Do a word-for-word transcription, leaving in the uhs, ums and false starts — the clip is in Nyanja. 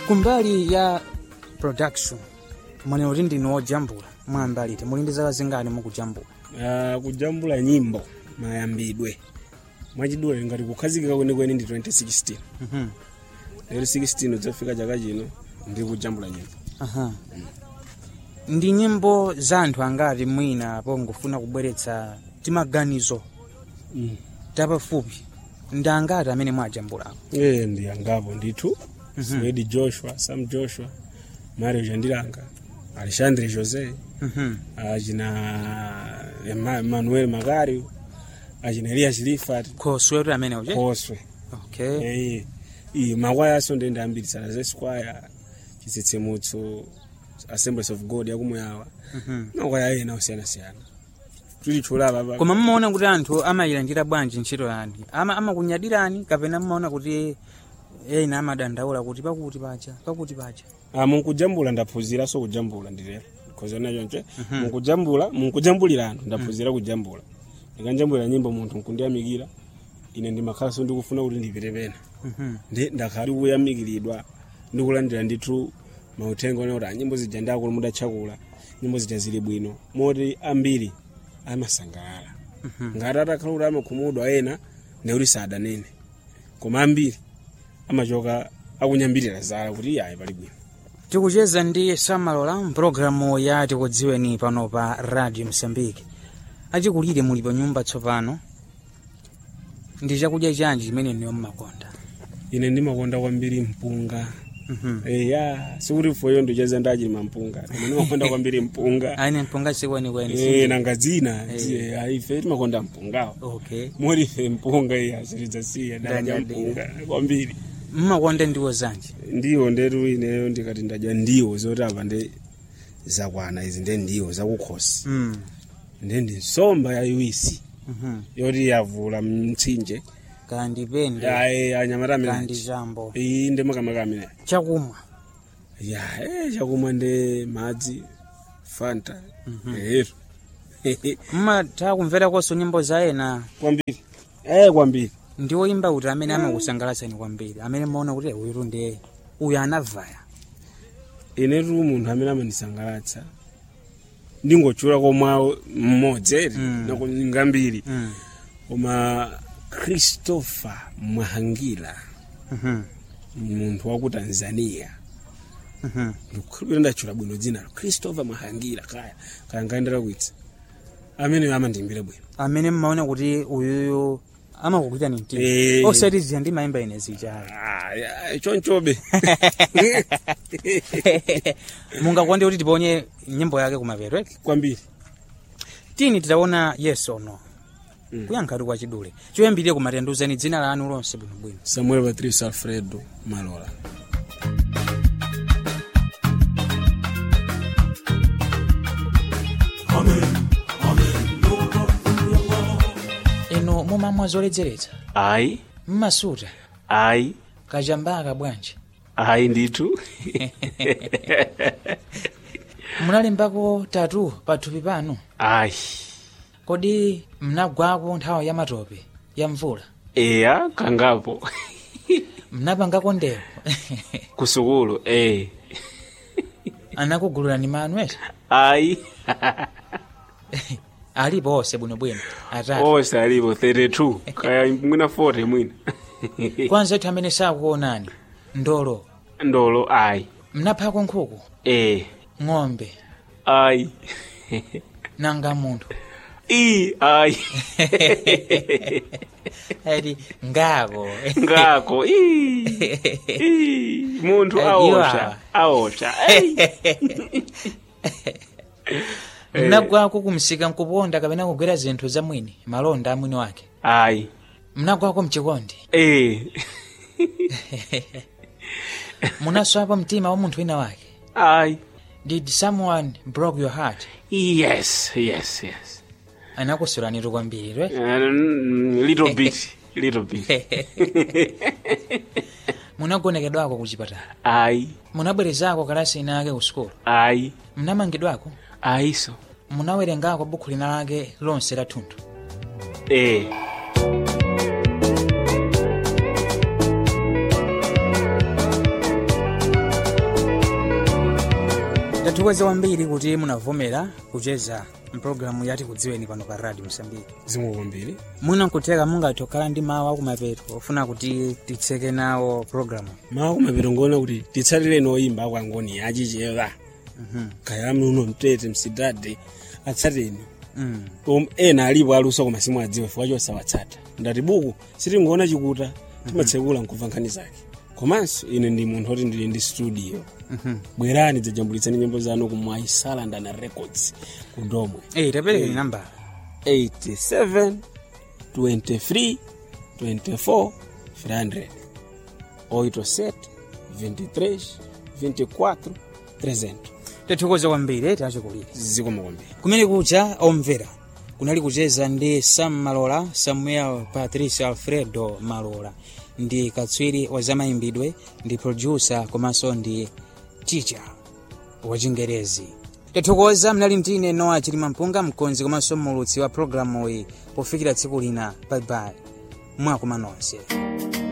Kumbali ya production mwana kuti ndino ojambula mwambalite muli ndi zaka zingani mukujambula? Uh, kujambula nyimbo mayambidwe mwachidule ngati kukhazikika kwene kwene ndi twenty sixteen. Mhm. twenty sixteen udzafika chaka chino ndi kujambula nyimbo. Aha. Mm. Ndi nyimbo za anthu angati mwina apo ngofuna kubweretsa timaganizo Mm. tapafupi ndi angati amene mwajambulako? Eh ndi angapo ndithu. Mhm. Swedi Joshua, Sam Joshua, Mario Jandilanga, Alexandre Jose, Mhm. ajina Emmanuel Magario, ajina Elias Lifat, Khoswe amene uje? Khoswe. Okay. Eh i makwaya so ndende ambiritsana ze squire chitsetsemutso Assemblies of God yakumuyawa. Mhm. Makwaya ena osiyana siyana. Tuli chula baba. Koma mmaona kuti anthu amayilandira bwanji ntchito yani? Ama amakunyadirani kapena mmaona kuti eh ina amadandaula kuti pakuti pacha, pakuti pacha. Ah munkujambula ndaphunzira so kujambula ndilero. Kozo nayo nje munkujambula munkujambulira anthu ndaphunzira kujambula. Ndikanjambula nyimbo munthu nkundiyamikira. Ine ndi makhala so ndikufuna kuti ndipite pena. Mhm. Ndi ndakhali kuyamikiridwa ndikulandira ndithu mautengo ne ora nyimbo zijanda ko muda chakula nyimbo zijazili bwino moti ambiri amasangalala. Mhm. Ngatata khalura amakhumudwa ena ne uri sada nene. Koma ambiri amachoka akunyambirira zala kuti ayi pali bwino. Tikucheza ndi Samalola mpulogalamu ya tikudziweni pano pa Radio Msambiki. Achikulire muli pa nyumba tsopano. Ndi chakudya chanji chimene niyo mmakonda? Ine ndimakonda kwambiri mpunga. Mhm. Eh ya sikuti foyo ndocheza ndaji mpunga. Ine ndimakonda kwambiri mpunga. Aine mpunga sikweni kweni. Eh nangadzina je aife timakonda mpunga. Okay. Muri fe mpunga ya siriza siya ndaja mpunga kwambiri. Mmakonda ndiwo zanji? Ndiwo nderu ineyo ndikati ndaja ndiwo zoti apa nde zakwana izi nde ndiwo zakukhosi. Mm. Nde ndi nsomba ya iwisi. Mhm. Yoti yavula mtsinje. Kandi pende. Ya anyamata mina. Kandi jambo. Iyi nde makamaka mina. Chakumwa. Ya eh chakumwa nde madzi Fanta. Eh. Mma ta kumvera koso nyimbo za ena Kwambiri. Eh kwambiri. ndiwo imba kuti amene amakusangalatsani kwambiri amene mmaona kuti uyu ndiye uyu anavaya. Ine tu munthu amene amandisangalatsa ndingochula komwe mmodzi Mm. nako ngambiri. Mm. Koma Christopher Mwahangila Mhm. munthu wa ku Tanzania. Mhm. Ndikhulupirira ndachula bwino dzina Christopher Mwahangila kaya kaya ngaendera kuitsa amene amandimbira bwino. Amene mmaona kuti uyuyo amakukuita ni mtima. Eh. Osati zija ndi maimba ine zija. Ah ya chonchobe. Mungakonde kuti tiponye nyimbo yake kumapero. Kwambiri. Tini titaona yes or no. Mm. Kuyankhatu kwa chidule. Choyambirira kumatenduzani dzina lanu lonse bwino bwino. Samuel Patrice Alfredo Malola. Eno mumamwa zoledzeretsa. Ayi, Mmasuta. ayi, Kajambaka bwanji. ayi ndithu. Munalimbako tatu pathupi panu. Ayi. Kodi mnagwako nthawi ya matope ya mvula. Eya kangapo. Mnapangako ndewo. Kusukulu, eh. Anakugulurani Manuel. Ayi. Alipo ose bwino bwino. Atatu. Ose alipo thirty-two. Kaya mwina forty mwina. Kwanza itu amene sakuonani. Ndolo. Ndolo ayi. Mnaphako nkhuku. Eh. Ng'ombe. Ayi. Nanga munthu. I ayi. Edi ngako. Ngako i. I muntu aosha, aosha. Mnagwako kumsika nkuponda kapena kugwera zinthu za mwini malonda amwini wake. Ayi. Mnagwako mchikondi. Eh. Munaswapa mtima wa munthu wina wake. Ayi. Did someone broke your heart? Yes, yes, yes. Anakusulani kwambiri, right? Uh, little bit, little bit. Munagonekedwako kuchipatala. Ayi. Munabwerezako kalasi ina yake ku school. Ayi. Mnamangidwako. Ayiso. Munawerengako buku lina lake lonse la thunthu. Eh. Tathokoza kwambiri kuti munavomera kucheza mpulogalamu yati kudziweni pano pa Radio Msambiki. Zikomo kwambiri. Mwina nkuteka mungathe kukhala ndi mawu akumapeto ofuna kuti titseke nawo programu. Mawu akumapeto ngoona kuti titsatire noyimba akwangoni achicheva. Mhm. Kaya muno mtete msidade atsateni. Mm. Um ena alipo aluso koma simu adziwe fwa chosa watsata. Ndati buku siti ngoona chikuta timatsekula nkumva nkhani zake. Komanso ine ndi munthu oti ndili ndi studio. Mhm. Bwerani dzajambulitsani nyimbo zanu ku Mwaisala Ndana Records kudomwe. Eh, tapereke ni namba. eighty-seven twenty-three twenty-four three hundred. eighty-seven vinte-três vinte e quatro trezentos. Tathokoza kwambiri tachikulira. Zikomo kwambiri. Kumene kucha omvera kunali kucheza ndi Sam Malola, Samuel Patrice Alfredo Malola, ndi katswiri wa zamayimbidwe, ndi producer komanso ndi teacher wa Chingerezi. Tathokoza mnali mtine Noah Chilima Mpunga, mkonzi komanso mulutsi wa programu iyi. Pofikira tsiku lina, bye bye. Mwakumana nonse.